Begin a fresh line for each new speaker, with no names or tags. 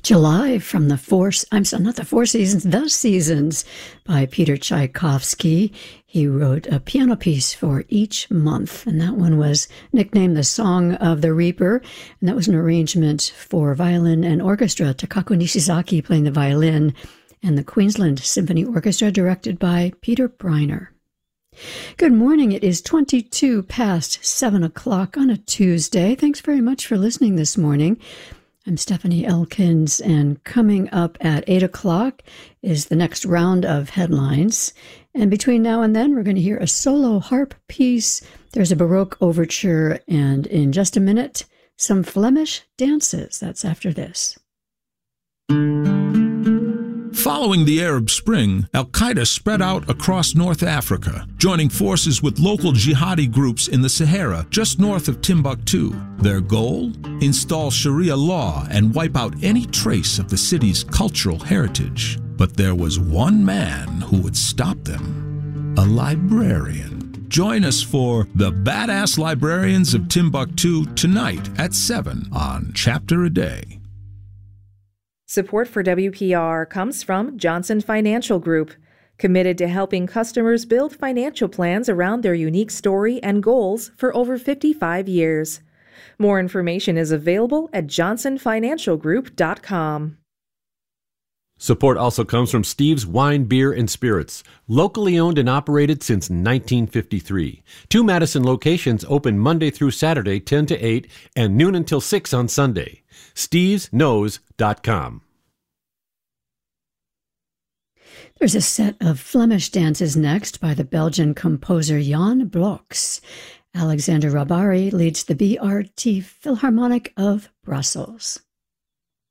July from the Four Seasons, The Seasons by Peter Tchaikovsky. He wrote a piano piece for each month, and that one was nicknamed The Song of the Reaper, and that was an arrangement for violin and orchestra, Takaku Nishizaki playing the violin, and the Queensland Symphony Orchestra directed by Peter Briner. Good morning. It is 22 past 7 o'clock on a Tuesday. Thanks very much for listening this morning. I'm Stephanie Elkins, and coming up at 8 o'clock is the next round of headlines. And between now and then, we're going to hear a solo harp piece. There's a Baroque overture, and in just a minute, some Flemish dances. That's after this.
Following the Arab Spring, al-Qaeda spread out across North Africa, joining forces with local jihadi groups in the Sahara just north of Timbuktu. Their goal? Install Sharia law and wipe out any trace of the city's cultural heritage. But there was one man who would stop them: a librarian. Join us for The Badass Librarians of Timbuktu tonight at 7 on Chapter a Day.
Support for WPR comes from Johnson Financial Group, committed to helping customers build financial plans around their unique story and goals for over 55 years. More information is available at johnsonfinancialgroup.com.
Support also comes from Steve's Wine, Beer, and Spirits, locally owned and operated since 1953. 2 Madison locations open Monday through Saturday, 10 to 8, and noon until 6 on Sunday. StevesKnows.com.
There's a set of Flemish dances next by the Belgian composer Jan Bloks. Alexander Rabari leads the BRT Philharmonic of Brussels.